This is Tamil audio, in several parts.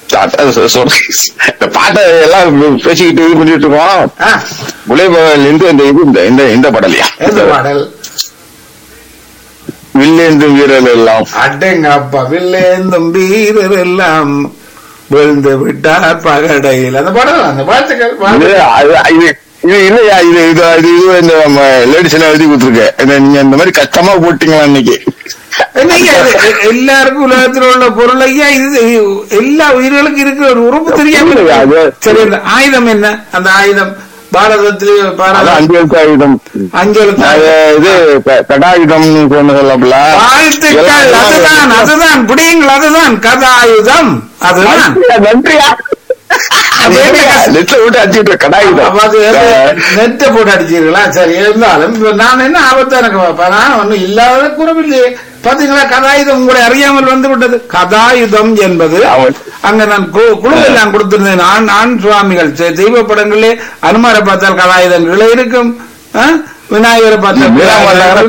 இந்த பாட்டை எல்லாம் பேசிக்கிட்டு இது பண்ணிட்டு இருக்கோம். புலைபகல் இந்த பாடலையா? எந்த பாடல்? வில்லேந்தும் வீரர் எல்லாம். அடங்க அப்பா, வில்லேந்தும் வீரர் எல்லாம் விழுந்து விட்டார் பகடையில். அந்த பாடல், அந்த வாழ்த்துக்கள். இது இல்லையா? இந்த லேடிஸ் எல்லாம் எழுதி கொடுத்துருக்கேன். நீங்க இந்த மாதிரி கஷ்டமா போட்டீங்களா இன்னைக்கு? எல்லாருக்கும் உலகத்தில் உள்ள பொருள் ஐயா, இது எல்லா உயிர்களுக்கும் இருக்கிற ஒரு உறுப்பு தெரியாம. சரி, அந்த ஆயுதம் என்ன? அந்த ஆயுதம் பாரதத்திலே அஞ்செழுத்து ஆயுதம். இது கடாயுதம் சொல்லப்பல. வாழ்த்துக்கள். அதுதான் புடியுங்கள், அதுதான் கதாயுதம். அதுதான். நன்றியா. நெட்டை போட்டு அடிச்சீர்களா? சரி, இருந்தாலும் நான் என்ன ஆபத்தா எனக்கு நான் ஒன்னும் இல்லாத குறவில்லையே. பாத்தீங்களா, கதாயுதம் உங்களை அறியாமல் வந்து விட்டது. கதாயுதம் என்பது அங்க நான் குழு எல்லாம் கொடுத்திருந்தேன். ஆண் சுவாமிகள் தெய்வ படங்களே அனுமாரை பார்த்தால் கதாயுதங்களே இருக்கும், விநாயகரை பார்த்தால்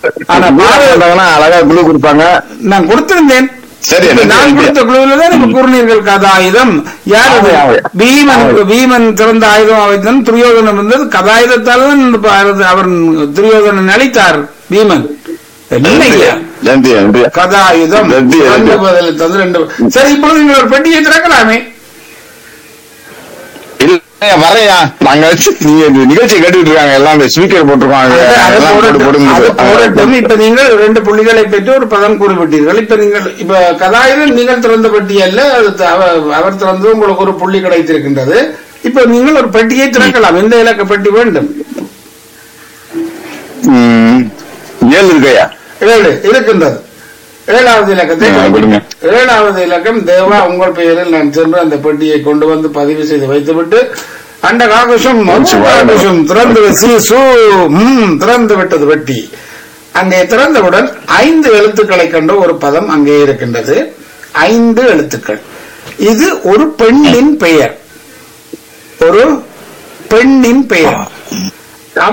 அழகா குழு கொடுப்பாங்க. நான் கொடுத்திருந்தேன். நான் கொடுத்த குழுவில் தான் கூறினீர்கள் கதாயுதம். யாரு? பீமன் திறந்த ஆயுதம் வைத்தான். துரியோதனம் இருந்தது கதாயுதத்தால் தான் அவர் துரியோதனன் அழித்தார் பீமன். கதாயுதம். சரி, இப்பொழுது நீங்கள் ஒரு பெட்டியை திறக்கலாமே. வரையா நாங்க நிகழ்ச்சி கேட்டுட்டு இருக்காங்க, எல்லாம் ஸ்பீக்கர் போட்டிருக்காங்க. இப்ப நீங்கள் 2 புள்ளிகளை பெற்று ஒரு பதம் கூறிவிட்டீர்கள். இப்ப கதாயுதம் நீங்கள் திறந்த பெட்டி அல்ல, அவர் திறந்து உங்களுக்கு ஒரு புள்ளி கிடைத்திருக்கின்றது. இப்ப நீங்கள் ஒரு பெட்டியை திறக்கலாம். எந்த இலக்க பெட்டி வேண்டும்? 7 இருக்கையா? 7 இருக்கின்றது. 7வது இலக்கத்தை 7வது இலக்கம் தேவா, உங்கள் பெயரில் நான் சென்று அந்த பெட்டியை கொண்டு வந்து பதிவு செய்து வைத்துவிட்டு அண்ட காகுஷம் திறந்து திறந்து விட்டது பெட்டி. அங்கே திறந்தவுடன் 5 எழுத்துக்களை கண்ட ஒரு பதம் அங்கே இருக்கின்றது. 5 எழுத்துக்கள். இது ஒரு பெண்ணின் பெயர். ஒரு பெண்ணின் பெயர். அவ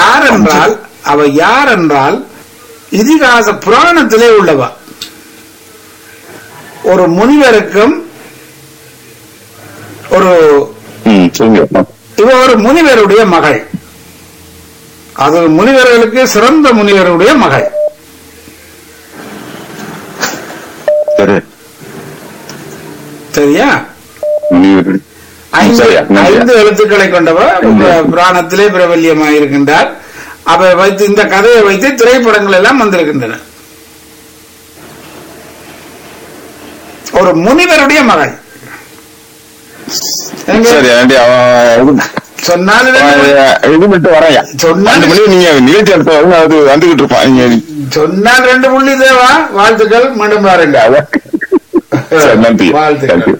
யார் என்றால் இதிகாச புராணத்திலே உள்ளவா. ஒரு முனிவருக்கும் இவ ஒரு முனிவருடைய மகள். அது முனிவர்களுக்கு சிறந்த முனிவருடைய மகள். சரியா? 5 எழுத்துக்களை கொண்டவர் புராணத்திலே பிரபல்யமாக இருக்கின்றார். அவ வைத்து இந்த கதையை வைத்து திரைப்படங்கள் எல்லாம் வந்திருக்கின்றன. ஒரு முனிவருடைய மகள். சொன்னால் சொன்னால் 2 புள்ளி தேவா. வாழ்த்துக்கள். மீண்டும் பாருங்க. வாழ்த்துக்கள்.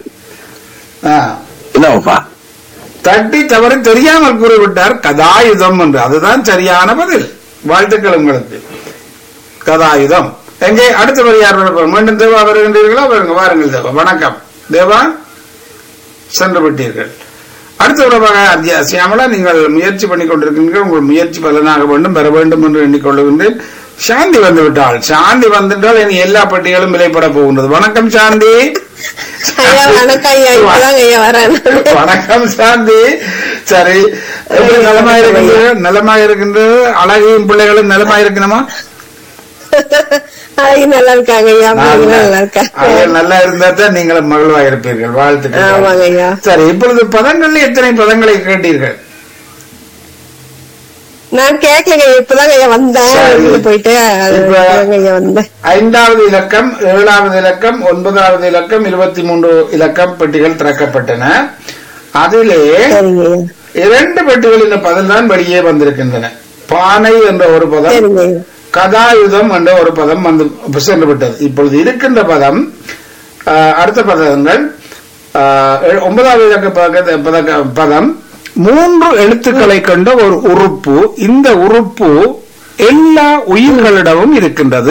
தட்டி தவறி தெரியாமல் கூறிவிட்டார் கதாயுதம் என்று. அதுதான் சரியான பதில். வாழ்த்துக்கள் உங்களுக்கு. கதாயுதம். எங்கே அடுத்தவர் யார்? மீண்டும் தேவா வருகின்றீர்களா? வாருங்கள் தேவா. வணக்கம் தேவா. சென்று விட்டீர்கள். அடுத்தவராக சியாமலா, நீங்கள் முயற்சி பண்ணிக் கொண்டிருக்கின்றீர்கள். உங்கள் முயற்சி பலனாக வேண்டும், பெற வேண்டும் என்று எண்ணிக்கொள்ளுகின்றேன். சாந்தி வந்து விட்டாள். சாந்தி வந்துட்டால் இனி எல்லா பட்டியலும் விலைப்பட போகின்றது. வணக்கம் சாந்தி. வணக்கம் சாந்தி. சரி, நலமாக இருக்கின்றது. அழகியும் பிள்ளைகளும் நலமாக இருக்கணுமா? நல்லா இருக்காங்க. நல்லா இருந்தா தான் நீங்களும் மகிழ்வாக இருப்பீர்கள். வாழ்த்துக்கள். சரி, இப்பொழுது பதங்கள்ல எத்தனை பதங்களை கேட்டீர்கள்? நான் கேட்கலங்க, இப்பதாங்க வந்தேன் போயிட்டு. 5வது இலக்கம், 7வது இலக்கம், 9வது இலக்கம், 23 இலக்கம் பெட்டிகள் திறக்கப்பட்டன. அதிலே 2 பெட்டிகளின் பதில் தான் வெளியே வந்திருக்கின்றன. பானை என்ற ஒரு பதம், கதாயுதம் என்ற ஒரு பதம் வந்து சென்று விட்டது. இப்பொழுது இருக்கின்ற பதம், அடுத்த பதங்கள் 9வது இலக்க பதம் 3 எழுத்துக்களை கொண்ட ஒரு உறுப்பு. இந்த உறுப்பு எல்லா உயிர்களிடமும் இருக்கின்றது.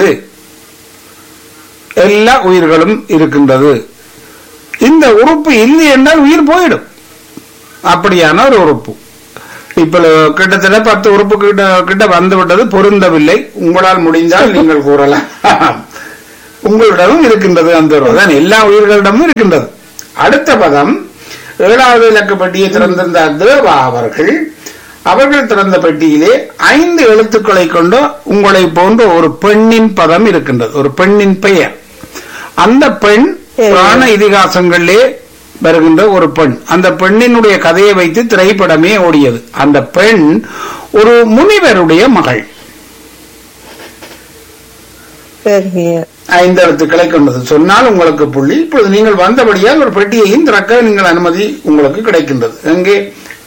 எல்லா உயிர்களும் இருக்கின்றது. இந்த உறுப்பு இல்லை என்றால் உயிர் போயிடும். அப்படியான ஒரு உறுப்பு. இப்ப கிட்டத்தட்ட 10 உறுப்பு கிட்ட வந்துவிட்டது. பொருந்தவில்லை. உங்களால் முடிந்தால் நீங்கள் கூறலாம். உங்களிடமும் இருக்கின்றது அந்த உறுப்பு. எல்லா உயிர்களிடமும் இருக்கின்றது. அடுத்த பதம் 7வது இலக்க பெட்டியை திறந்திருந்தார் தேவா அவர்கள் திறந்த பெட்டியிலே 5 எழுத்துக்களை கொண்டு உங்களை போன்ற ஒரு பெண்ணின் பதம் இருக்கின்றது, ஒரு பெண்ணின் பெயர். அந்த பெண் புராண இதிகாசங்களிலே வருகின்ற ஒரு பெண். அந்த பெண்ணினுடைய கதையை வைத்து திரைப்படமே ஓடியது. அந்த பெண் ஒரு முனிவருடைய மகள். 5 எழுத்துக்களை கொண்டது. சொன்னால் உங்களுக்கு புள்ளி. இப்பொழுது நீங்கள் வந்தபடியால் ஒரு பெட்டியையும் திறக்க நீங்கள் அனுமதி உங்களுக்கு கிடைக்கின்றது. எங்கே?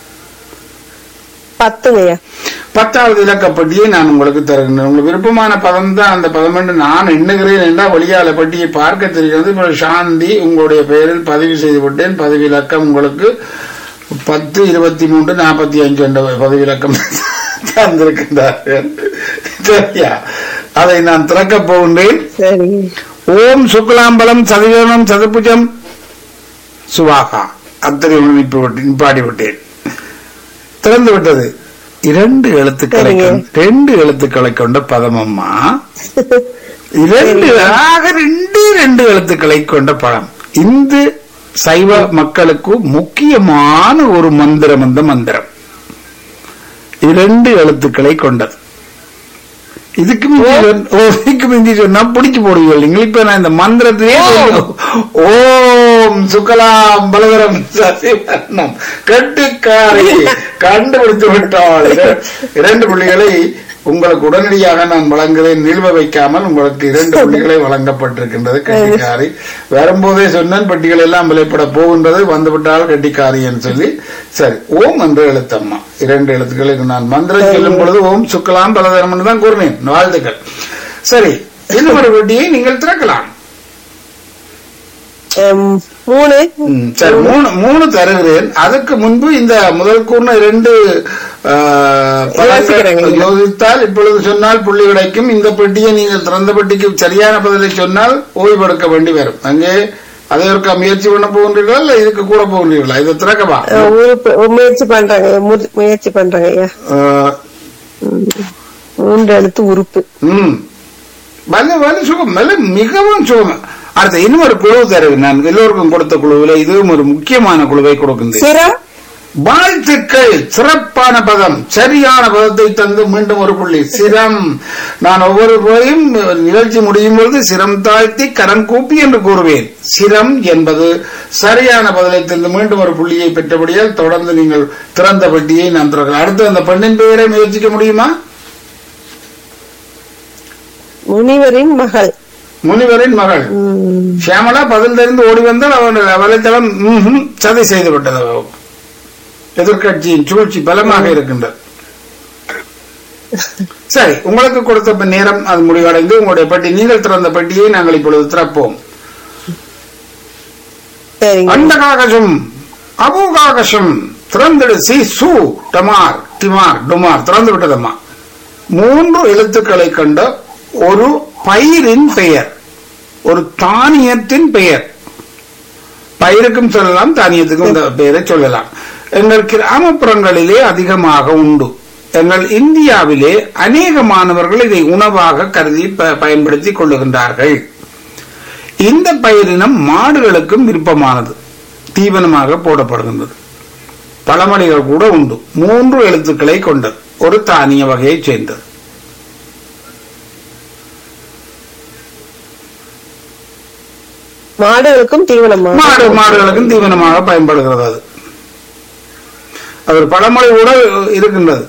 10வது இலக்க பெட்டியை நான் உங்களுக்கு தருகின்றேன். உங்களுக்கு விருப்பமான பதம் தான் அந்த பதம் என்று நான் எண்ணுகிறேன் என்றால் வெளியால பெட்டியை பார்க்க தெரிகிறது. இப்போ சாந்தி உங்களுடைய பெயரில் பதிவு செய்து விட்டேன். பதிவு இலக்கம் உங்களுக்கு 10, 23, 45 என்ற பதிவு இலக்கம் தந்திருக்கின்றார்கள். சரியா? அதை நான் திறக்கப் போகின்றேன். ஓம் சுக்லாம்பலம் சதிகரணம் சதுபுஜம் சுவாகா அத்தனை நிப்பாடிவிட்டேன். திறந்து விட்டது. 2 எழுத்துக்களை 2 எழுத்துக்களை கொண்ட பதம் அம்மா. 2 எழுத்துக்களை கொண்ட பதம். இந்து சைவ மக்களுக்கு முக்கியமான ஒரு மந்திரம். அந்த மந்திரம் 2 எழுத்துக்களை கொண்டது. இதுக்கு மிஞ்சி சொன்னா பிடிச்சு போடுவீங்க. நீங்கள் இப்ப நான் இந்த மந்திரத்திலே ஓம் சுகலாம் பலவரம் சசிவர்ணம் கட்டுக்காரி கண்டுபிடித்து விட்டாள். 2 புள்ளிகளை உங்களுக்கு உடனடியாக நான் வழங்குகிறேன். நில்வ வைக்காமல் உங்களுக்கு 2 புள்ளிகளை வழங்கப்பட்டிருக்கின்றது. கட்டிக்காரி வரும்போதே சொன்னேன் பெட்டிகள் எல்லாம் விலைப்பட போகின்றது, வந்துவிட்டால் கட்டிக்காரி என்று சொல்லி. சரி, ஓம் என்ற எழுத்தம்மா 2 எழுத்துக்களுக்கு நான் மந்திரம் சொல்லும் பொழுது ஓம் சுக்கலாம் பலதரம் தான் கூறினேன். வாழ்த்துக்கள். சரி, இன்னொரு பெட்டியை நீங்கள் திறக்கலாம். 3 தருகிறேன். அதுக்கு முன்பு இந்த முதல் கூர்ண 2 யோசித்தால் இப்பொழுது சொன்னால் புள்ளி கிடைக்கும். இந்த பெட்டியை நீங்கள் திறந்த பெட்டிக்கு சரியான பதிலை சொன்னால் ஓய்வெடுக்க வேண்டி வரும். அங்கே அதை ஒரு முயற்சி பண்ண போகின்றீர்களா இல்ல இதுக்கு கூட போகின்றீர்களா? இதை திறக்கவா? முயற்சி பண்றாங்க. 3 எழுத்து உறுப்பு. சுகம் மிகவும் சுகம். அடுத்த இன்னொரு குழு தருவேன். நான் எல்லோருக்கும் கொடுத்த குழுவில் இதுவும் ஒரு முக்கியமான குழுவை கொடுக்கின்றேன். வாழ்த்துக்கள். சிறப்பான பதம், சரியான பதத்தை தந்து மீண்டும் ஒரு புள்ளி. சிரம். நான் ஒவ்வொரு முறையும் நிகழ்ச்சி முடியும் பொழுது சிரம் தாழ்த்தி கரம் கூப்பி என்று கூறுவேன். சிரம் என்பது சரியான பதிலை தந்து மீண்டும் ஒரு புள்ளியை பெற்றபடியால் தொடர்ந்து நீங்கள் திறந்த பெட்டியை நான் திறக்கிறேன். அடுத்து அந்த பெண்ணின் பெயரை முயற்சிக்க முடியுமா? முனிவரின் மகள். சியாமலா பதில் தெரிந்து ஓடி வந்தால் அவருடைய வலைத்தளம் சதி செய்து விட்டது. எதிர்கட்சியின் சூழ்ச்சி பலமாக இருக்கின்றது. சரி, உங்களுக்கு கொடுத்த நேரம் அது முடிவடைந்து உங்களுடைய பெட்டி, நீங்கள் திறந்த பெட்டியை நாங்கள் இப்பொழுது திறப்போம். அண்டகாகசம் அபுகாகசம் திறந்துடு. சி சு டமார் டிமார் டுமார் திறந்து விட்டதம்மா. 3 எழுத்துக்களை கொண்ட ஒரு பயிரின் பெயர், ஒரு தானியத்தின் பெயர். பயிருக்கும் சொல்லலாம், தானியத்துக்கும் இந்த பெயரை சொல்லலாம். எங்கள் கிராமப்புறங்களிலே அதிகமாக உண்டு. எங்கள் இந்தியாவிலே அநேக மாணவர்கள் இதை உணவாக கருதி பயன்படுத்திக் கொள்ளுகின்றார்கள். இந்த பயிரினம் மாடுகளுக்கும் விருப்பமானது, தீவனமாக போடப்படுகின்றது. பழமொழிகள் கூட உண்டு. 3 எழுத்துக்களை கொண்டது, ஒரு தானிய வகையைச் சேர்ந்தது. மாடுகளுக்கும் தீவனமாக பயன்படுகிறது. அது ஒரு பழமொழி கூட இருக்கின்றது.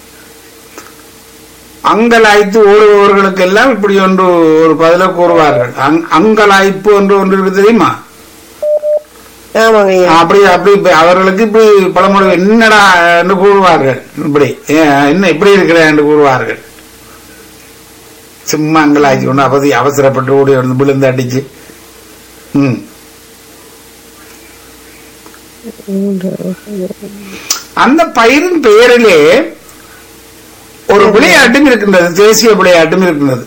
அங்கலாய்த்து ஓடுபவர்களுக்கு எல்லாம் இப்படி ஒரு பதில கூறுவார்கள். அங்கலாய்ப்பு என்று ஒன்று இருக்கு, தெரியுமா? அப்படி அவர்களுக்கு இப்படி பழமொழி என்னடா என்று கூறுவார்கள். இப்படி என்ன இப்படி இருக்கிற என்று கூறுவார்கள். சும்மா அங்கலாய்ச்சி கொண்டு அவசரப்பட்டு ஓடி வந்து விழுந்து அடிச்சு. அந்த பயிரின் பெயரிலே ஒரு விளையாட்டும் இருக்கின்றது, தேசிய விளையாட்டும் இருக்கின்றது.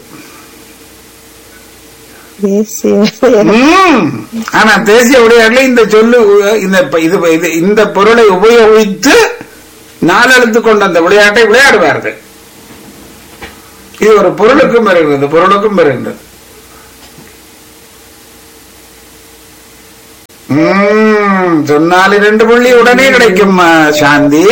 ஆனா தேசிய விளையாட்டுல இந்த சொல்லு இந்த பொருளை உபயோகித்து 4 எழுத்து கொண்ட அந்த விளையாட்டை விளையாடுவார்கள். இது ஒரு பொருளுக்கும் வருகின்றது. சொன்னால் 2 புள்ளி உடனே கிடைக்கும் சாந்தி.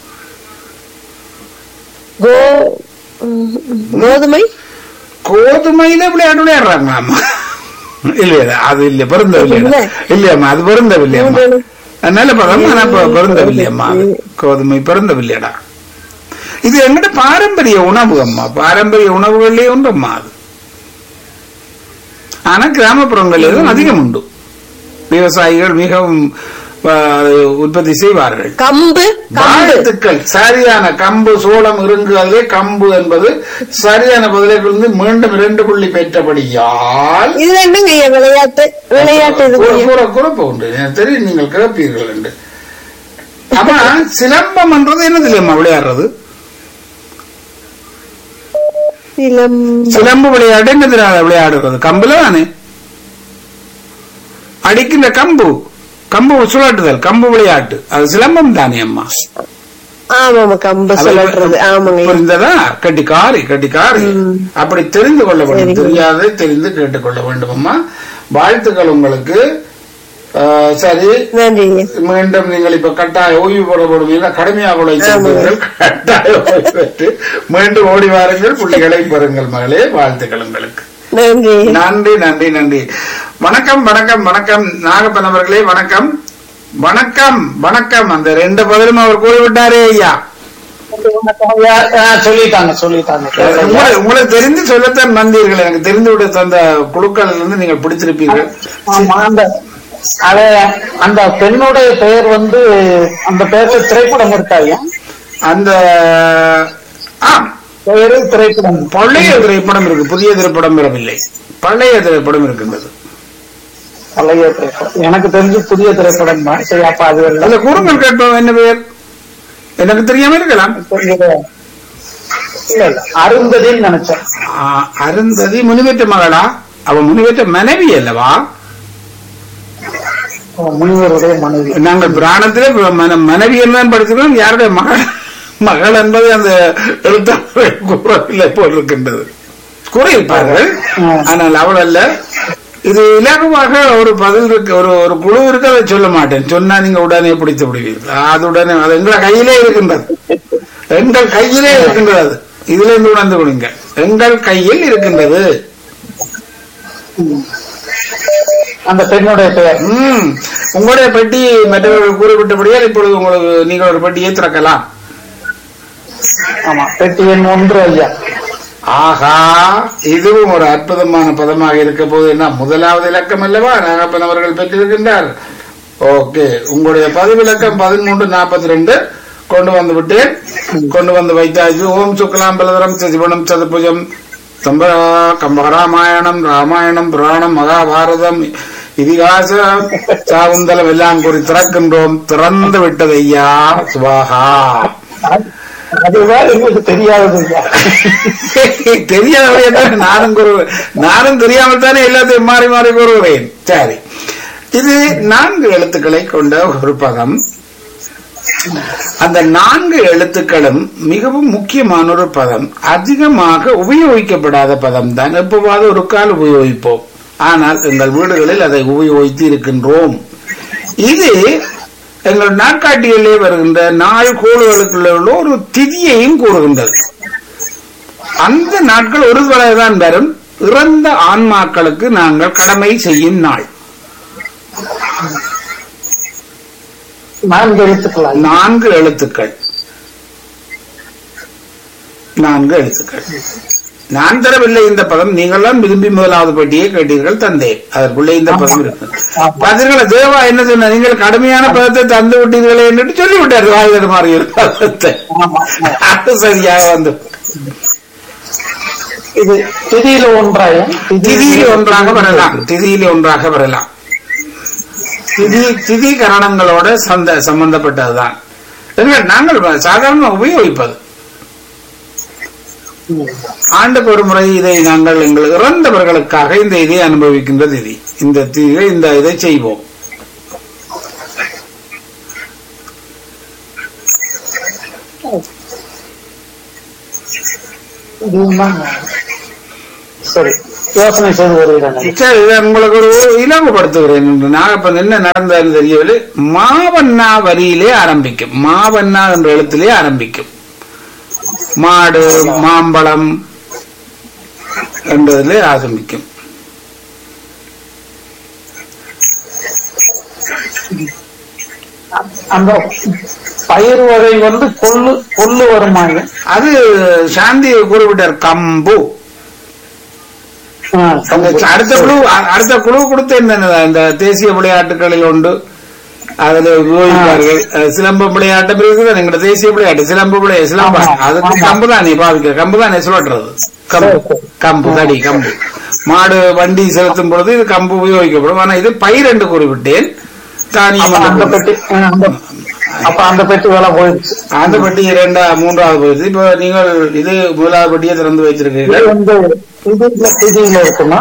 கோதுமை கோதுமையில விளையாடுறாங்களாமா? இல்லையா, அது இல்ல, பொருந்தவில்லை. இல்லையம்மா, அது பொருந்தவில்லையம்மா. நல்ல பதம், ஆனா பொருந்தவில்லையம்மா. கோதுமை பொருந்தவில்லையடா. இது எங்கிட்ட பாரம்பரிய உணவு அம்மா, பாரம்பரிய உணவுகள்லயே உண்டம்மா அது. ஆனா கிராமப்புறங்களில் அதிகம் உண்டு. விவசாயிகள் மிகவும் உற்பத்தி செய்வார்கள். கம்பு, வாழ்த்துக்கள், சரியான. கம்பு, சோளம், இருங்கு, அதிலே கம்பு என்பது சரியான பதிலிலிருந்து மீண்டும் 2 புள்ளி பெற்றபடியால் இது என்னங்க விளையாட்டு குறப்பு உண்டு. எனக்கு தெரியும் நீங்கள் கேட்பீர்கள் என்று. ஆமா, சிலம்பம் என்றது என்னது இல்லையம்மா விளையாடுறது? சிலம்பு விளையாட்டு என்னது விளையாடுறது? கம்புல தானே அடிக்கின்ற கம்பு சுழட்டுதல், கம்பு விளையாட்டு, அது சிலம்பம் தானே அம்மா? ஆமாமா, கம்பு சுழட்டுறது. ஆமாங்க, புரிந்ததா? கட்டிக்காரி அப்படி தெரிந்து கொள்ள வேண்டும். தெரியாத தெரிந்து கேட்டுக்கொள்ள வேண்டும் அம்மா. வாழ்த்துக்கள் உங்களுக்கு. சரி, மீண்டும் நீங்கள் இப்ப கட்டாய ஓய்வு பெறப்படும். கடுமையாக உழைத்தீர்கள், கட்டாய ஓய்வு பெற்று மீண்டும் ஓடி வாருங்கள், புள்ளிகளை பெறுங்கள் மகளே. வாழ்த்துக்கள் உங்களுக்கு. நன்றி நன்றி நன்றி. வணக்கம் வணக்கம் வணக்கம் நாகப்பன் அவர்களே. வணக்கம் வணக்கம் வணக்கம். அந்த 2 பதிலும் அவர் கூறிவிட்டாரே ஐயா. சொல்லிட்டாங்க. உங்களுக்கு தெரிந்து சொல்லத்தான் வந்தீர்கள். எனக்கு தெரிந்து விட அந்த குழுக்கள் இருந்து நீங்கள் பிடிச்சிருப்பீர்கள். அந்த பெண்ணுடைய பெயர் வந்து அந்த பெயர்ல திரைப்படம் இருக்காயா? அந்த திரைப்படம், பழைய திரைப்படம் இருக்கு, புதிய திரைப்படம் வரவில்லை. பழைய திரைப்படம் இருக்கின்றது. பழைய திரைப்படம் எனக்கு தெரிஞ்சு புதிய திரைப்படம் தான். சரி, அப்ப அது அந்த கூறுங்கள் கேட்போம். என்ன பெயர் எனக்கு தெரியாம இருக்கலாம். அருந்ததின்னு நினைச்சேன். அருந்ததி முனிவேற்ற மகளா? அவ முனிவேற்ற மனைவி அல்லவா? முனிவருடைய மனைவி. நாங்கள் பிராணத்திலே மனைவி என்னதான் படிச்சிருக்கோம். யாருடைய மகள் என்பது அந்த எழுத்தாளர் கூறவில்லை போல் இருக்கின்றது. கூறியிருப்பார்கள், ஆனால் அவள் அல்ல. இது இலகுவாக ஒரு பதில் இருக்கு, ஒரு குழு இருக்கு. அதை சொல்ல மாட்டேன். சொன்னா நீங்க உடனே பிடித்து விடுவீர்கள். அது உடனே அது எங்களை கையிலே இருக்கின்றது. எங்கள் கையிலே இருக்கின்றது. இதுல இருந்து உணர்ந்து கொடுங்க. எங்கள் கையில் இருக்கின்றது அந்த பெண்ணுடைய பெயர். உங்களுடைய பெட்டி மற்றவர்கள் கூறிவிட்டபடியால் இப்பொழுது உங்களுக்கு நீங்கள் ஒரு பெட்டியை திறக்கலாம். ஆமா, பெட்டி எண் 1 ஐயா. ஆஹா, இதுவும் ஒரு அற்புதமான பதமாக இருக்க போது. என்ன, முதலாவது இலக்கம் அல்லவா நாகப்பன் அவர்கள் பெற்றிருக்கின்றார். ஓகே, உங்களுடைய பதிவிலக்கம் 1342 கொண்டு வந்து விட்டேன். கொண்டு வந்து வைத்தாச்சு. ஓம் சுக்லாம் பலதரம் சசிவனம் சதுபுஜம் கம்பராமாயணம், ராமாயணம், புராணம், மகாபாரதம், இதிகாசம், சாகுந்தலம் எல்லாம் கூறி திறக்கின்றோம். திறந்து விட்டது ஐயா. சுபாகா. அதுதான் எங்களுக்கு தெரியாதது. தெரியாத நானும் தெரியாமல் தானே எல்லாத்தையும் மாறி மாறி கூறுகிறேன். சரி, இது 4 எழுத்துக்களை கொண்ட ஒரு பதம். அந்த 4 எழுத்துக்களும் மிகவும் முக்கியமான ஒரு பதம். அதிகமாக உபயோகிக்கப்படாத பதம் தான். எப்பவாவது ஒரு கால் உபயோகிப்போம், ஆனால் எங்கள் வீடுகளில் அதை உபயோகித்து இருக்கின்றோம். இது எங்கள் நாட்காட்டியிலே வருகின்ற நாள் கோளுகளுக்குள்ள ஒரு திதியையும் கூறுகின்றது. அந்த நாட்கள் ஒரு தடவைதான் வரும். இறந்த ஆன்மாக்களுக்கு நாங்கள் கடமை செய்யும் நாள். 4 எழுத்துக்கள். 4 எழுத்துக்கள். 4 எழுத்துக்கள். நான் தரவில்லை இந்த பதம். நீங்கள் தான் விரும்பி முதலாவது பட்டியை கேட்டீர்கள், தந்தேன். அதற்குள்ளே இந்த பதம் இருக்கு. பார்த்தீர்களா தேவா என்ன சொன்ன? நீங்கள் கடுமையான பதத்தை தந்து விட்டீர்களே என்று சொல்லிவிட்டார். வாயிலிட மாறி பதத்தை அது சரியாக வந்து இது திதியில ஒன்றாக வரலாம். திதியில ஒன்றாக வரலாம். திதி கரணங்களோட சம்பந்தப்பட்டதுதான். நாங்கள் சாதாரண உபயோகிப்பது. ஆண்டுக்கு ஒரு முறை இதை நாங்கள் எங்கள் இறந்தவர்களுக்காக இந்த இதை அனுபவிக்கின்ற திதி. இந்த திதியை இந்த இதை செய்வோம். சரி, யோசனை செய்து வருகிறேன். சரி, இதை உங்களுக்கு ஒரு இலங்குபடுத்துகிறேன். நாகப்பன் என்ன நடந்தாலும் தெரியவில்லை. மாவண்ணா வரியிலே ஆரம்பிக்கும். மாவண்ணா என்ற எழுத்திலே ஆரம்பிக்கும். மாடு மாம்பழம் என்பதிலே ஆரம்பிக்கும். அந்த பயிர் வகை வந்து கொள்ளு வருமாங்க. அது சாந்தி குறிப்பிட்டார். கம்பு. அடுத்த குழு கொடுத்து என்ன, இந்த தேசிய விளையாட்டுகளில் உண்டு, அதுல உபயோகிப்பார்கள். சிலம்பம் விளையாட்டு இருக்குது எங்களோட தேசிய விளையாட்டு சிலம்பம். அதுக்கு கம்பு தான் நீ பாவிக்கிற, கம்பு தான் சுழற்றுறது. கம்பு தடி கம்பு. மாடு வண்டி செலுத்தும் பொழுது இது கம்பு உபயோகிக்கப்படும். ஆனா இது பயிர் என்று குறிப்பிட்டேன். அந்த பெட்டி வேலை போயிடுச்சு. அந்த பெட்டி மூன்றாவது போயிடுச்சு. இப்ப நீங்கள் இது முதலாவது பெட்டியை திறந்து வைத்திருக்கீர்கள். இருக்குமா?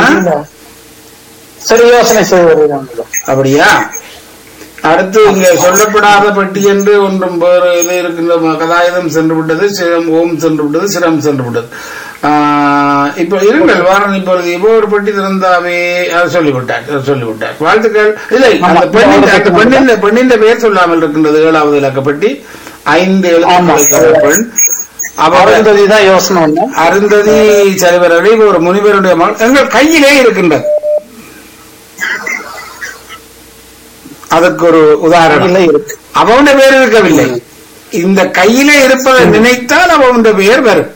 சரி, யோசனை செய்வது. அப்படியா? அடுத்து இங்க சொல்லப்படாத பெட்டி என்று ஒன்றும் வேறு இது இருக்கின்ற. கதாயுதம் சென்று விட்டது, சிரம் ஓம் சென்று விட்டது, சிரம் சென்று விட்டது. இப்ப இருங்கள் வாரன். இப்பொழுது இப்போ ஒரு பெட்டி திறந்தாவே அது சொல்லிவிட்டார். வாழ்த்துக்கள். இல்லை, அந்த பெண்ணின் பெயர் சொல்லாமல் இருக்கின்றது. 7வது இலக்க பெட்டி 5 எழுத்து பெண். அருந்ததிதான் யோசனை. அருந்ததி சரிவரவை ஒரு முனிவருடைய மகள் எங்கள் கையிலே இருக்கின்றது. அதற்கு ஒரு உதாரணம். அவனுடைய பெயர் இருக்கவில்லை. இந்த கையிலே இருப்பதை நினைத்தால் அவனுடைய பெயர் வரும்.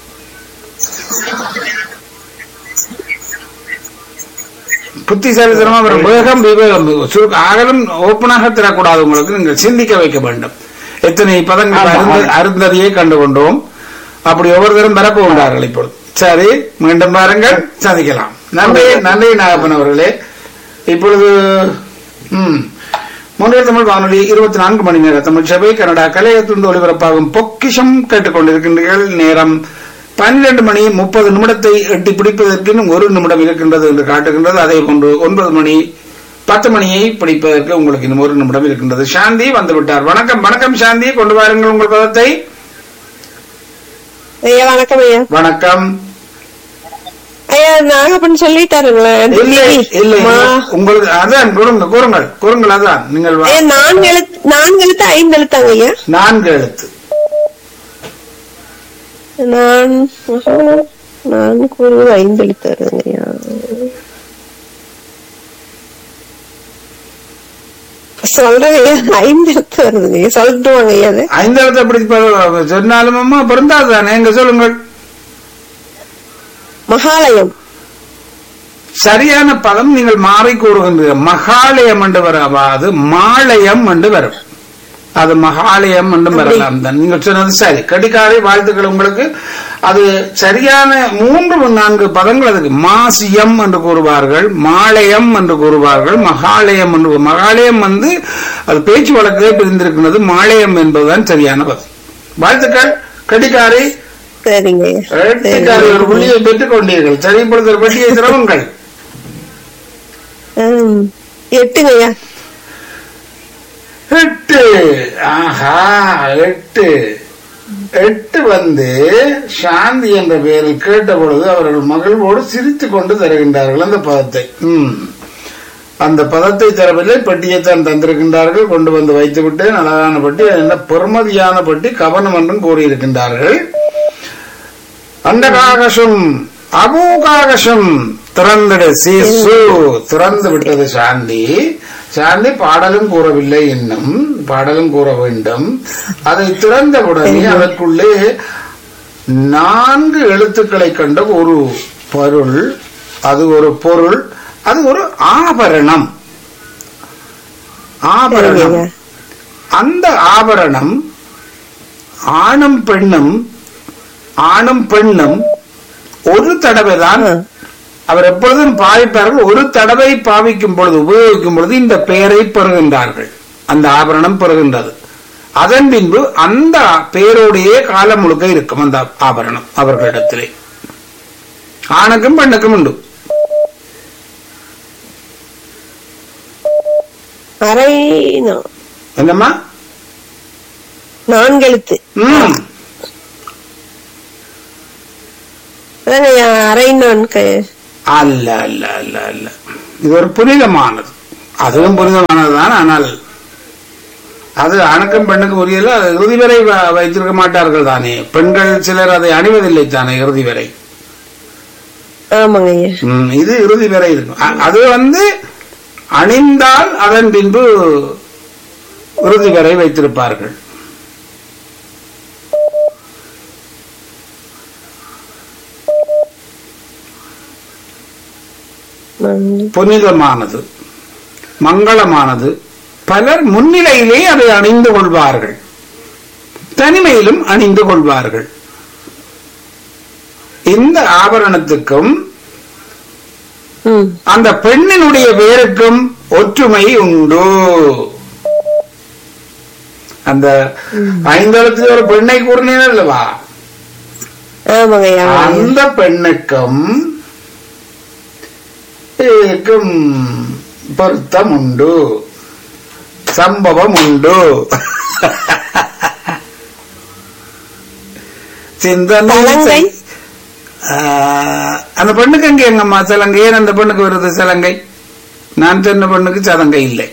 புத்திசாலித்தனமா வரும். வேகம் விவேகம் ஆகலும் ஓப்பனாக தரக்கூடாது. உங்களுக்கு நீங்கள் சிந்திக்க வைக்க வேண்டும். எத்தனை பதங்கள் அருந்ததியை கண்டு கொண்டோம். அப்படி ஒவ்வொருத்தரும் பரப்புகின்றார்கள் இப்பொழுது. சரி, மீண்டும் பாருங்கள், சந்திக்கலாம். நன்றி நாகப்பன் அவர்களே. இப்பொழுது முன்னிலை தமிழ் வானொலி 24 மணி நேர தமிழ் சபை கனடா கலையத்திலிருந்து ஒளிபரப்பாகும் பொக்கிஷம் கேட்டுக்கொண்டிருக்கின்றீர்கள். நேரம் 12 மணி 30 நிமிடத்தை எட்டி பிடிப்பதற்கு இன்னும் 1 நிமிடம் இருக்கின்றது என்று காட்டுகின்றது. அதே போன்று 9 மணி 10 மணியை பிடிப்பதற்கு உங்களுக்கு இன்னும் 1 நிமிடம் இருக்கின்றது. சாந்தி வந்துவிட்டார். வணக்கம் சாந்தி, கொண்டு வாருங்கள் உங்கள் பதத்தை. வணக்கம் ஐயா. வணக்கம் ஐயா. நாகப்பன் சொல்லிட்டாருங்களா? இல்லை, உங்களுக்கு அதான் கூறுங்கள். அதான் நீங்கள் 4 எழுத்து 5 எழுத்தாங்க ஐயா? 4 எழுத்து. நான் 5 எழுத்து வருதுங்க ஐயா. சொல்றேன் ஐயா, 5 எழுத்து வருதுங்க. சொல்லிட்டுவாங்க ஐயா. அது 5 எழுத்து அப்படி சொன்னாலும் பொருந்தாதுதானே? எங்க சொல்லுங்கள். மகாலயம். சரியான பதம் நீங்கள் மாறி கூறுகின்ற. மகாலயம் என்று வராது, மாலயம் என்று வரும். அது மகாலயம் என்றும் வரலாம் தான். நீங்கள் சொன்னது சரி. கடிகாரை வாழ்த்துக்கள் உங்களுக்கு. அது சரியான 3-4 பதங்கள். அதுக்கு மாசியம் என்று கூறுவார்கள், மாலயம் என்று கூறுவார்கள், மகாலயம் என்று. மகாலயம் வந்து அது பேச்சு வழக்கே பிரிந்திருக்கிறது. மாலயம் என்பதுதான் சரியான பதம். வாழ்த்துக்கள் கடிகாரை. ஒரு புள்ளியை பெற்றுக் கொண்டீர்கள். சரி, இப்பொழுது ஒரு பெட்டியை திறவுங்கள். 8. 8. ஆஹா, 8 வந்து சாந்தி என்ற பெயரில் கேட்ட பொழுது அவர்கள் மகிழ்வோடு சிரித்துக் கொண்டு தருகின்றார்கள் அந்த பதத்தை. அந்த பதத்தை தரவில்லை, பெட்டியைத்தான் தந்திருக்கின்றார்கள். கொண்டு வந்து வைத்துவிட்டு அழகான பெட்டி, என்ன பெருமதியான பெட்டி, கவனம் என்றும் கூறியிருக்கின்றார்கள். அண்டகாகசம் அபூகாகசம் திறந்துடு சீசு. திறந்து விட்டது சாந்தி. பாடலும் கூறவில்லை, இன்னும் பாடலும் கூற வேண்டும். அதை திறந்தவுடனே அதற்குள்ளே 4 எழுத்துக்களை கண்ட ஒரு பொருள். அது ஒரு பொருள், அது ஒரு ஆபரணம். அந்த ஆபரணம் ஆணும் பெண்ணும் ஒரு தடவை தான் அவர் எப்பொழுதும் பாவிப்பார்கள். ஒரு தடவை பாவிக்கும் பொழுது, உபயோகிக்கும் பொழுது இந்த பெயரை பெறுகின்றார்கள். அந்த ஆபரணம் பெறுகின்றது. அதன் பின்பு அந்த பெயரோடையே காலம் முழுக்க இருக்கும் அந்த ஆபரணம் அவர்களிடத்திலே. ஆணுக்கும் பெண்ணுக்கும் உண்டு. என்னம்மா? 4 எழுத்து. அரை நான் அல்ல அல்ல அல்ல அல்ல, இது ஒரு புனிதமானது. அதுவும் புனிதமானதுதான். ஆனால் அது ஆணுக்கும் பெண்ணுக்கும் உரியல. இறுதி வரை வைத்திருக்க மாட்டார்கள் தானே. பெண்கள் சிலர் அதை அணிவதில்லை தானே இறுதி வரை. ஆமாங்க ஐயா. இது இறுதி வரை இருக்கும். அது அணிந்தால் அதன் பின்பு இறுதி வரை வைத்திருப்பார்கள். புனிதமானது, மங்களமானது. பலர் முன்னிலையிலே அதை அணிந்து கொள்வார்கள், தனிமையிலும் அணிந்து கொள்வார்கள். இந்த ஆபரணத்துக்கும் அந்த பெண்ணினுடைய பெயருக்கும் ஒற்றுமை உண்டு. அந்த ஐந்தளத்தில் ஒரு பெண்ணை கூறினேன் அல்லவா, அந்த பெண்ணுக்கும் பொருத்தம் உண்டு, சம்பவம் உண்டு. சிந்தனை. அந்த பெண்ணுக்கு எங்க எங்கம்மா சலங்கை? ஏன் அந்த பெண்ணுக்கு வருது சலங்கை? நான் சொன்ன பெண்ணுக்கு சலங்கை இல்லை.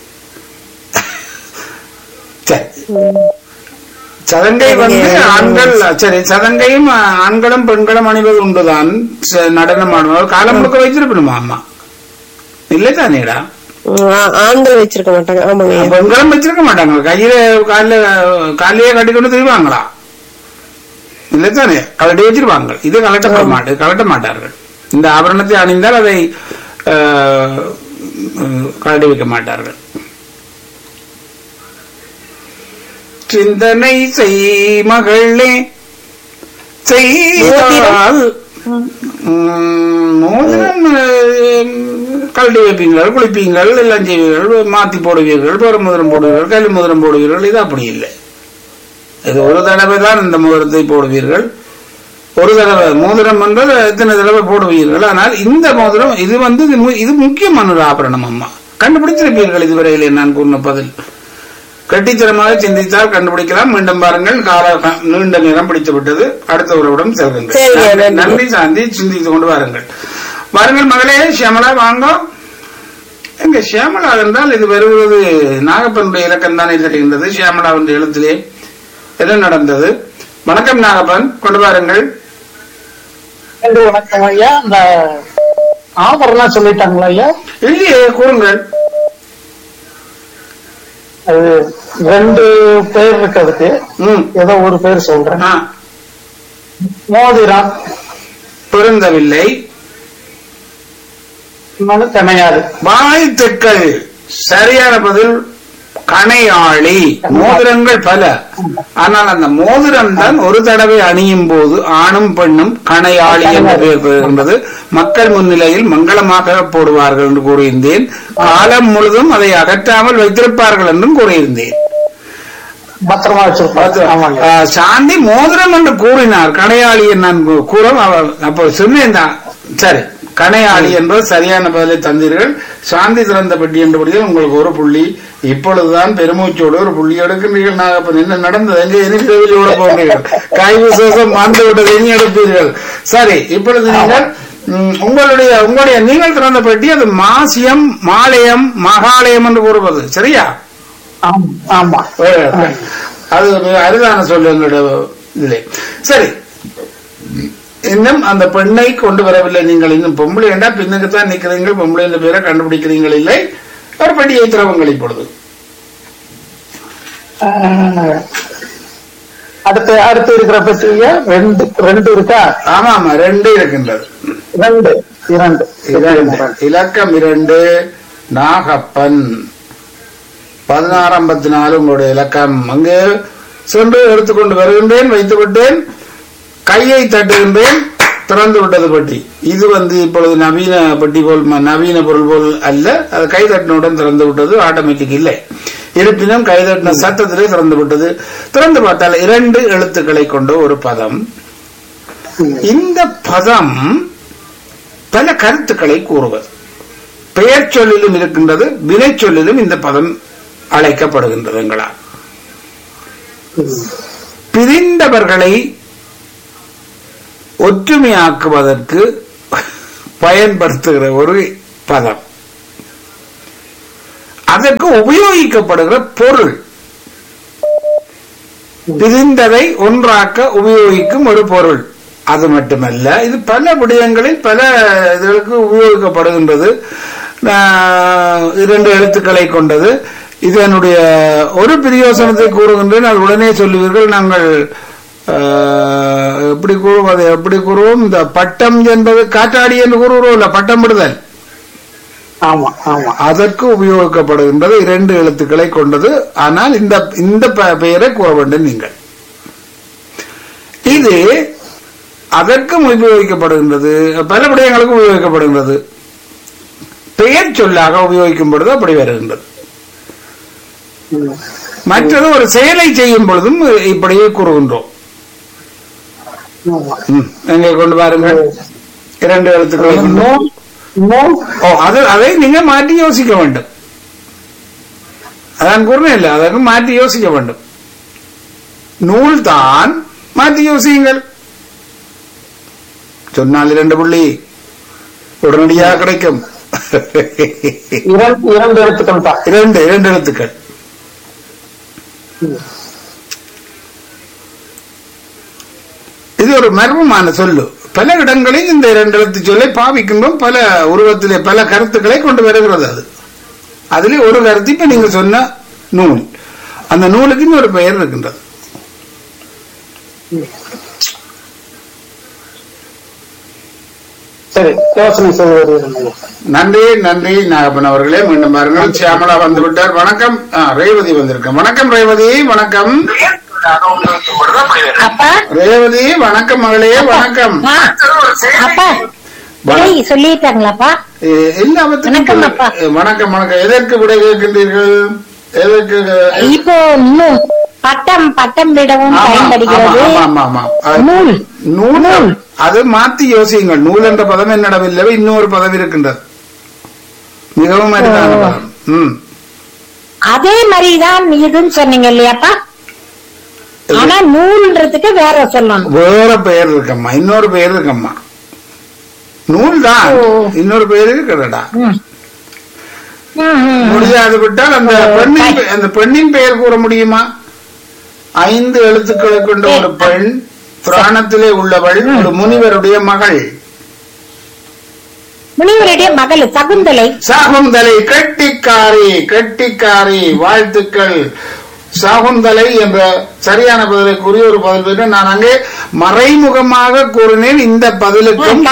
சதங்கை ஆண்கள், சரி, சதங்கையும் ஆண்களும் பெண்களும் அணிவது உண்டுதான். நடனம் ஆடுவார். காலம் முழுக்க வைத்திருக்கணுமா அம்மா? இல்லை தானேடா, ஆண்கள் வச்சிருக்க மாட்டாங்க. பெண்களும் வச்சிருக்க மாட்டாங்க. கையில காலையே கட்டிக்கொண்டு திரிவாங்களா? இல்லைத்தானே, கலட்டி வச்சிருவாங்க. இது கலட்ட மாட்டார்கள். இந்த ஆபரணத்தை அணிந்தால் அதை கலட்டி வைக்க மாட்டார்கள். சிந்தனை செய் மகளே செய்தால் மோதிரம் கலட்டி வைப்பீங்கள், குளிப்பீங்கள், எல்லாம் செய்வீர்கள், மாத்தி போடுவீர்கள், பெருமுதிரம் போடுவீர்கள், கல்வி முதரம் போடுவீர்கள். இது அப்படி இல்லை. இது ஒரு தடவை தான் இந்த மோதிரத்தை போடுவீர்கள். ஒரு தடவை மோதிரம் என்றால் எத்தனை தடவை போடுவீர்கள். ஆனால் இந்த மோதிரம் இது முக்கியமான ஒரு ஆபரணம் அம்மா. கண்டுபிடிச்சிருப்பீர்கள் இதுவரையிலே நான் கூறின பதில். கட்டித்தனமாக சிந்தித்தால் கண்டுபிடிக்கலாம். மீண்டும் பாருங்கள். நீண்ட நேரம் பிடித்து விட்டது. அடுத்த உறவுடன் செல்கின்றேன். நன்றி சாந்தி. சிந்தித்துக் கொண்டு வாருங்கள். வாருங்கள் மகளே. ஷியாமலா வாங்க. எங்க ஷியாமலா என்றால் இது வருவது நாகப்பனுடைய இலக்கம் தானே தெரிகின்றது. ஷியாமலாவுடைய எழுத்திலே என்ன நடந்தது? வணக்கம் நாகப்பன், கொண்டு வாருங்கள். வணக்கம் ஐயா. இந்த ஆபரணம் சொல்லிட்டாங்களா ஐயா? இல்லையே, கூறுங்கள். அது 2 பேர் இருக்கிறதுக்கு ஏதோ ஒரு பேர் சொல்றேன். மோதிரம் பொருந்தவில்லை. கணையாளி. வாழ்த்துக்கள். சரியான பதில் கணையாளி. மோதிரங்கள் பல, ஆனால் அந்த மோதிரம் தான் ஒரு தடவை அணியும் போது ஆணும் பெண்ணும் கணையாளி என்று பெயர் பெறுகின்றது. மக்கள் முன்னிலையில் மங்களமாக போடுவார்கள் என்று கூறியிருந்தேன். காலம் முழுதும் அதை அகற்றாமல் வைத்திருப்பார்கள் என்றும் கூறியிருந்தேன். சாந்தி மோதிரம் என்று கூறினார். கணையாளி நான் கூற அப்போ சொன்னேன் தான். சரி, கணையாளி என்பது சரியான பதிலை தந்தீர்கள். சாந்தி திறந்த பெட்டி என்றபடியில் உங்களுக்கு ஒரு புள்ளி. இப்பொழுதுதான் பெருமூச்சோடு ஒரு புள்ளி எடுக்கின்றீர்கள். நாகப்பன், என்ன நடந்தது? எங்கே எரிவியோட போகிறீர்கள்? காய் விசேஷம் மாந்து விட்டது, இனி எடுப்பீர்கள். சரி, இப்பொழுது நீங்கள் உங்களுடைய நீங்கள் திறந்த பெட்டி அது மாசியம், மாலயம், மகாலயம் என்று கூறுவது சரியா? ஆமா, அது அரிதான சொல்லு எங்களுடைய இதிலே. சரி, இன்னும் அந்த பெண்ணை கொண்டு வரவில்லை. நீங்கள் இன்னும் பொம்பளை என்றா பின்னுக்குத்தான் நிற்கிறீர்கள். பொம்பளை என்ற பேரை கண்டுபிடிக்கிறீர்கள். இல்லை, ஒரு பெட்டியை திறவுங்கள். இப்பொழுது அடுத்து இருக்கிற பெட்டியா? 2 இருக்கா? ஆமா ஆமா, 2 இருக்கின்றது. 2 இலக்கம் 2. நாகப்பன் 1654 உங்களுடைய இலக்கம். அங்கு சென்று எடுத்துக்கொண்டு வருகின்றேன். வைத்து விட்டேன். கையை தட்டுகின்றேன். திறந்து விட்டது பெட்டி. இது இப்பொழுது நவீன பெட்டி போல், நவீன பொருள் போல் அல்ல. அது கை தட்டினுடன் திறந்து விட்டது. ஆட்டோமேட்டிக் இல்லை. இருப்பினும் கை தட்டின சத்தத்திலே திறந்து விட்டது. திறந்து பார்த்தால் 2 எழுத்துக்களை கொண்ட ஒரு பதம். இந்த பதம் பல கருத்துக்களை கூறுவது. பெயர் சொல்லிலும் இருக்கின்றது, வினை சொல்லிலும் இந்த பதம் அழைக்கப்படுகின்றது. எங்களால் பிரிந்தவர்களை ஒற்றுமையாக்குவதற்கு பயன்படுத்துகிற ஒரு பதம். அதற்கு உபயோகிக்கப்படுகிற பொருள், பிரிந்ததை ஒன்றாக்க உபயோகிக்கும் ஒரு பொருள். அது மட்டுமல்ல, இது பல விடயங்களில் பல இதற்கு உபயோகிக்கப்படுகின்றது. 2 எழுத்துக்களை கொண்டது. இதனுடைய ஒரு பிரயோசனத்தை கூறுகின்றேன், அது உடனே சொல்லுவீர்கள். நாங்கள் எப்படி கூறுவோம், அதை எப்படி கூறுவோம்? இந்த பட்டம் என்பது காற்றாடி என்று கூறுகிறோம் இல்ல, பட்டம் விடுதல். ஆமா ஆமா, அதற்கு உபயோகிக்கப்படுகின்றது. 2 எழுத்துக்களை கொண்டது. ஆனால் இந்த பெயரை கூற வேண்டும் நீங்கள். இது அதற்கும் உபயோகிக்கப்படுகின்றது, பல விடயங்களுக்கும் உபயோகிக்கப்படுகின்றது. பெயர் சொல்லாக உபயோகிக்கும் பொழுது அப்படி வருகின்றது. மற்றது ஒரு செயலை செய்யும் பொழுதும் இப்படியே கூறுகின்றோம். எங்கே கொண்டு பாருங்கள், 2 எழுத்துக்களை கொண்டு. அதை நீங்க மாற்றி யோசிக்க வேண்டும். அதான் கூறணும் இல்லை, அதற்கு மாற்றி யோசிக்க வேண்டும். நூல் தான், மாற்றி யோசியுங்கள். சொன்னால் 2 புள்ளி உடனடியாக கிடைக்கும். 2 எழுத்துக்கள் தான். 2 எழுத்துக்கள். இது ஒரு மர்மமான சொல்லு. பல இடங்களில் இந்த 2 எழுத்து சொல்லை பாவிக்கின்றோம். பல உருவத்திலே பல கருத்துக்களை கொண்டு வருகிறது. அதிலே ஒரு கருத்து இப்ப நீங்க சொன்ன நூல். அந்த நூலுக்கு இன்னொரு பெயர் இருக்கின்றது. சரி, யோசனை செய்வது. நன்றி நன்றி நாகப்பன் அவர்களே. மீண்டும் பாருங்கள். சியாமலா வந்து விட்டார். வணக்கம். ரேவதி வந்திருக்கேன். வணக்கம் ரேவதி. வணக்கம் ரேவதி. வணக்கம் மகளே. வணக்கம். சொல்லிட்டாங்களாப்பா? எல்லாவற்றுக்கும் வணக்கம் வணக்கம். எதற்கு விடை கேட்கின்றீர்கள்? எதற்கு? இப்போ பட்டம் விடவும் பயன்படுகிறது. நூல் அது மாத்தி யோசியுங்கள். நூல் என்ற பதம் என்னிடமில்லை, இன்னொரு பதம் இருக்கின்றது, மிகவும் அரிதான பதம். அதே மாதிரிதான் இதுன்னு சொன்னீங்க இல்லையாப்பா? ஆனா நூல்ன்றதுக்கு வேற சொல்லணும், வேற பெயர் இருக்கம்மா, இன்னொரு பெயர் இருக்கம்மா. நூல் தான், இன்னொரு பெயர் இருக்கிறடா. முடியாது விட்டால் அந்த பெண்ணின் பெயர் கூற முடியுமா? 5 எழுத்துக்களை கொண்ட ஒரு பெண், புராணத்திலே உள்ளவள், ஒரு முனிவருடைய மகள். முனிவருடைய மகள் சகுந்தலை. சாகுந்தலை. கட்டிக்காரி கட்டிக்காரி. வாழ்த்துக்கள். சாகுந்தலை என்ற சரியான பதிலை கூறி ஒரு பதில் பெற்று நான் அங்கே மறைமுகமாக கூறினேன். இந்த பதிலுக்கும்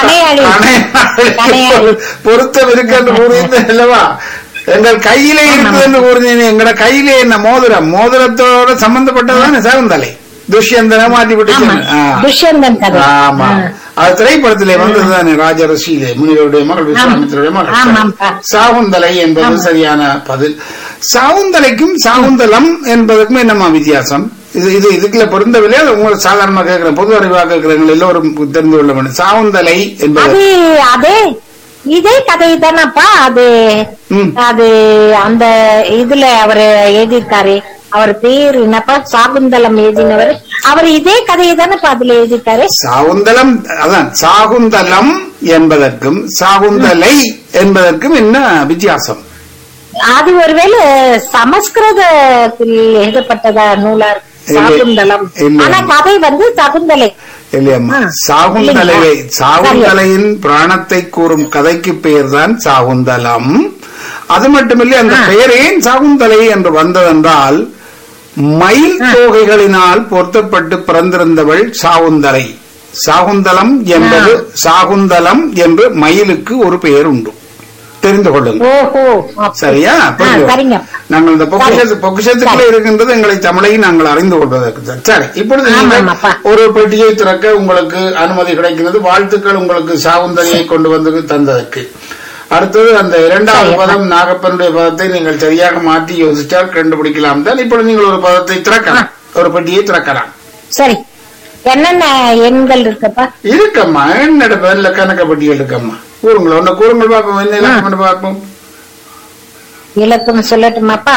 பொருத்தம் இருக்கு என்று கூறியிருந்தேன் அல்லவா? எங்கள் கையிலே இருக்குது என்று கூறினேன். எங்களோட கையிலே என்ன மோதிரம், மோதிரத்தோட சம்பந்தப்பட்டதுதான் சாகுந்தலை. துஷ்யந்தனை மாற்றி விட்டு. ஆமா, அது திரைப்படத்திலே வந்ததுதானே, ராஜரசியிலே முனிவருடைய மகள், விஸ்வாமித்திரருடைய மகள். சாகுந்தலை என்பது சரியான பதில். சாகுந்தலைக்கும் சாகுந்தலம் என்பதற்கும் என்னமா வித்தியாசம்? இதுக்குள்ள பொருந்தவில்லை. அது உங்களை சாதாரணமா கேட்கிறேன், பொது அறிவாக கேட்கிறவங்க எல்லோரும் தெரிந்து கொள்ள வேண்டும். சாகுந்தலை என்பது அதே இதே கதை தானப்பா? அது அந்த இதுல அவரு எழுதியிருக்காரு. அவர் பேர் என்னப்பா? சாகுந்தலம் எழுதினவர். அவர் இதே கதையை தானப்பா அதுல எழுதிட்டாரு. சாகுந்தலம், அதான் சாகுந்தலம் என்பதற்கும் சாகுந்தலை என்பதற்கும் என்ன வித்தியாசம்? அது ஒருவேளை சமஸ்கிருதத்தில் எழுதப்பட்டதா நூலா இருக்கு சாகுந்தலம். ஆனா கதை சகுந்தலை இல்லையம்மா. சாகுந்தலையின் பிராணத்தை கூறும் கதைக்கு பெயர் தான் சாகுந்தலம். அது மட்டுமில்லை, அந்த பெயர் ஏன் சாகுந்தலை என்று வந்ததென்றால், மயில் தோகைகளினால் பொருத்தப்பட்டு பிறந்திருந்தவள் சாகுந்தலை. சாகுந்தலம் என்பது, சாகுந்தலம் என்று மயிலுக்கு ஒரு பெயர் உண்டு, தெரிந்து கொள்ளுங்கள். சரியா? நாங்கள் இந்த பொக்கிஷத்துக்குள்ள இருக்கின்றது எங்களை தமிழை நாங்கள் அறிந்து கொள்வதற்கு. சரி, இப்பொழுது நீங்கள் ஒரு பெட்டியை திறக்க உங்களுக்கு அனுமதி கிடைக்கிறது. வாழ்த்துக்கள் உங்களுக்கு சாகுந்தலையை கொண்டு வந்து தந்ததற்கு. அடுத்தது அந்த 2வது பதம் நாகப்பனுடைய பதத்தை நீங்கள் சரியாக மாற்றி யோசித்தால் கண்டுபிடிக்கலாம் தான். இப்பொழுது நீங்கள் ஒரு பதத்தை திறக்கலாம், ஒரு பெட்டியை திறக்கலாம். சரி, என்னென்ன எண்கள் இருக்கப்பா? இருக்கம்மா, என்னோட பேர்ல கணக்க பட்டியல் இருக்கம்மா. கூறுங்கள், ஒன்ன கூறுங்கள் பார்ப்போம். என்ன இலக்கம் பார்ப்போம்? இலக்கம் சொல்லட்டுமாப்பா?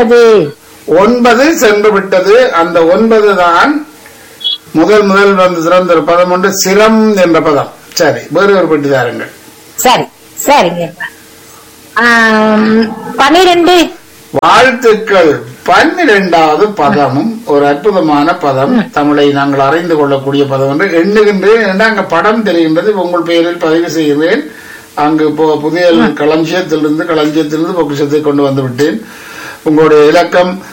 9 சென்று விட்டது. அந்த 9 தான் முதல் வந்து சிறந்த ஒரு பதம் உண்டு, சிரம் என்ற பதம். சரி, வேறு ஒரு பெட்டி தாருங்கள். சரி சரிங்க. 12. வாழ்த்துக்கள். 12வது பதமும் ஒரு அற்புதமான பதம், தமிழை நாங்கள் அறிந்து கொள்ளக்கூடிய பதம் என்று எண்ணுகின்றேன். ஏன்னா அங்க படம் தெரிகின்றது, உங்கள் பெயரில் பதிவு செய்கிறேன். அங்கு புதிய களஞ்சியத்திலிருந்து பொக்கிஷத்தை கொண்டு வந்து விட்டேன். உங்களுடைய இலக்கம்